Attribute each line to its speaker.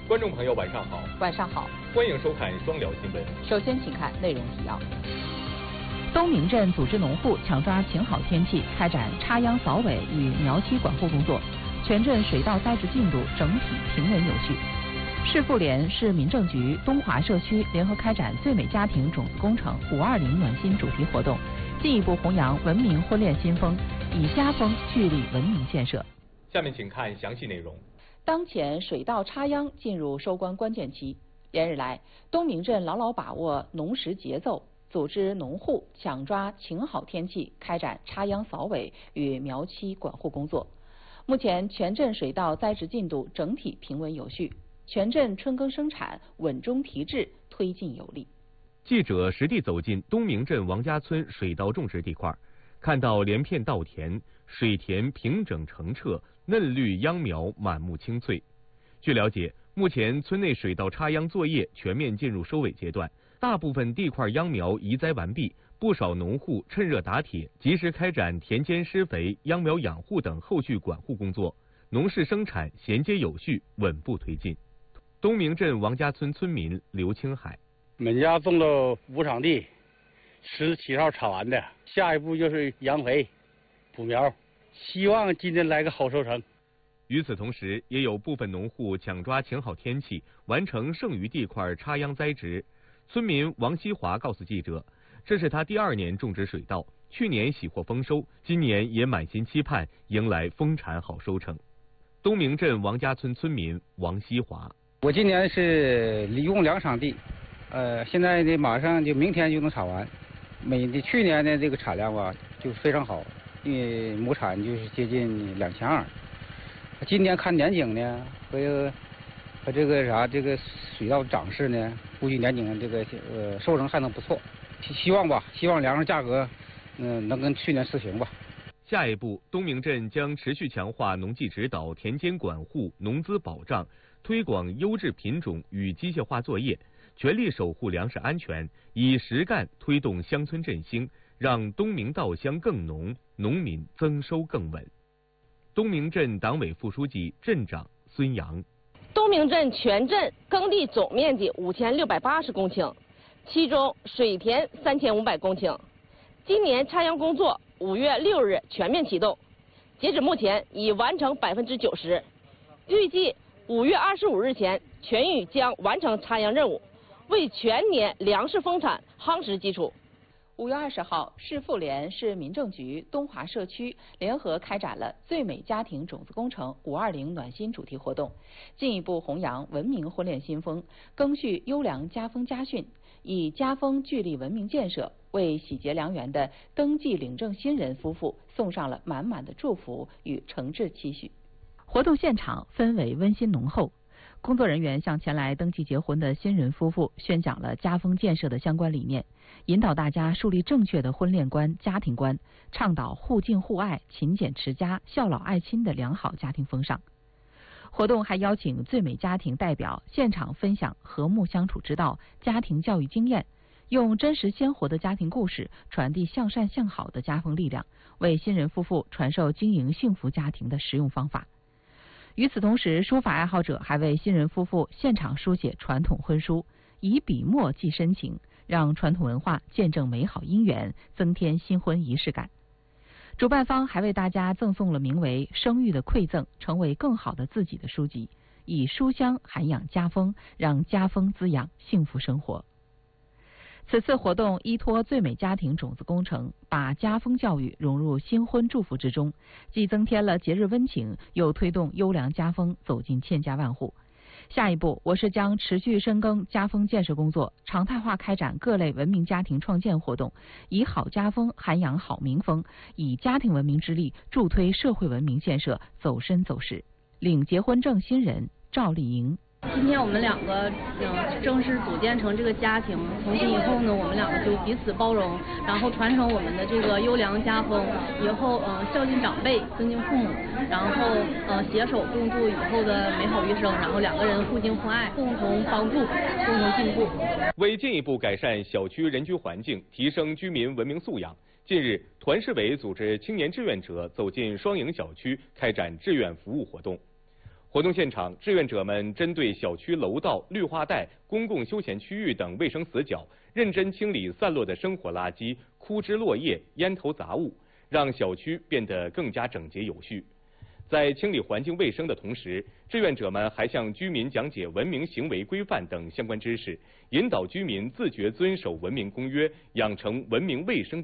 Speaker 1: 观众朋友，晚上好。
Speaker 2: 晚上好，
Speaker 1: 欢迎收看双聊新闻。
Speaker 2: 首先，请看内容提要。东明镇组织农户抢抓晴好天气，开展插秧扫尾与苗期管护工作，全镇水稻栽植进度整体平稳有序。市妇联、市民政局、东华社区联合开展最美家庭种子工程520暖心主题活动，进一步弘扬文明婚恋新风，以家风聚力文明建设。
Speaker 1: 下面请看详细内容。
Speaker 2: 当前水稻插秧进入收官关键期，连日来，东明镇牢牢把握农时节奏，组织农户抢抓晴好天气，开展插秧扫尾与苗期管护工作。目前，全镇水稻栽植进度整体平稳有序，全镇春耕生产稳中提质，推进有力。
Speaker 1: 记者实地走进东明镇王家村水稻种植地块，看到连片稻田，水田平整澄澈，嫩绿秧苗满目青翠。据了解，目前村内水稻插秧作业全面进入收尾阶段，大部分地块秧苗移栽完毕，不少农户趁热打铁，及时开展田间施肥、秧苗养护等后续管护工作，农事生产衔接有序，稳步推进。东明镇王家村村民刘青海：
Speaker 3: 我们家种了5场地，17号插完的，下一步就是养肥、补苗，希望今天来个好收成。
Speaker 1: 与此同时，也有部分农户抢抓晴好天气，完成剩余地块插秧栽植。村民王希华告诉记者，这是他第2年种植水稻，去年喜获丰收，今年也满心期盼迎来丰产好收成。东明镇王家村村民王希华：
Speaker 4: 我今年是一共2场地，现在呢马上就明天就能插完。去年的这个产量吧就非常好，因为亩产就是接近2200。今年看年景呢和这个水稻长势呢，估计年景这个收成还能不错。希望粮食价格能跟去年持平吧。
Speaker 1: 下一步，东明镇将持续强化农技指导、田间管护、农资保障，推广优质品种与机械化作业，全力守护粮食安全，以实干推动乡村振兴，让东明稻香更浓，农民增收更稳。东明镇党委副书记、镇长孙阳：
Speaker 5: 东明镇全镇耕地总面积5680公顷，其中水田3500公顷。今年插秧工作5月6日全面启动，截止目前已完成90%，预计5月25日前全域将完成插秧任务，为全年粮食丰产夯实基础。
Speaker 2: 5月20号，市妇联、市民政局、东华社区联合开展了最美家庭种子工程520暖心主题活动，进一步弘扬文明婚恋新风，赓续优良家风家训，以家风聚力文明建设，为喜结良缘的登记领证新人夫妇送上了满满的祝福与诚挚期许。活动现场氛围温馨浓厚，工作人员向前来登记结婚的新人夫妇宣讲了家风建设的相关理念，引导大家树立正确的婚恋观、家庭观，倡导互敬互爱、勤俭持家、孝老爱亲的良好家庭风尚。活动还邀请最美家庭代表现场分享和睦相处之道、家庭教育经验，用真实鲜活的家庭故事传递向善向好的家风力量，为新人夫妇传授经营幸福家庭的实用方法。与此同时，书法爱好者还为新人夫妇现场书写传统婚书，以笔墨寄深情，让传统文化见证美好姻缘，增添新婚仪式感。主办方还为大家赠送了名为《生育的馈赠》，成为更好的自己的书籍，以书香涵养家风，让家风滋养幸福生活。此次活动依托最美家庭种子工程，把家风教育融入新婚祝福之中，既增添了节日温情，又推动优良家风走进千家万户。下一步，我市将持续深耕家风建设工作，常态化开展各类文明家庭创建活动，以好家风涵养好民风，以家庭文明之力助推社会文明建设走深走实。领结婚证新人赵丽莹：
Speaker 6: 今天我们两个正式组建成这个家庭，从今以后呢，我们两个就彼此包容，然后传承我们的这个优良家风，以后孝敬长辈，尊敬父母，然后携手共度以后的美好余生，然后两个人互敬互爱，共同帮助，共同进步。
Speaker 1: 为进一步改善小区人居环境，提升居民文明素养，近日，团市委组织青年志愿者走进双营小区，开展志愿服务活动。 活动现场，志愿者们针对小区楼道、绿化带、公共休闲区域等卫生死角，认真清理散落的生活垃圾、枯枝落叶、烟头杂物，让小区变得更加整洁有序。在清理环境卫生的同时，志愿者们还向居民讲解文明行为规范等相关知识，引导居民自觉遵守文明公约，养成文明卫生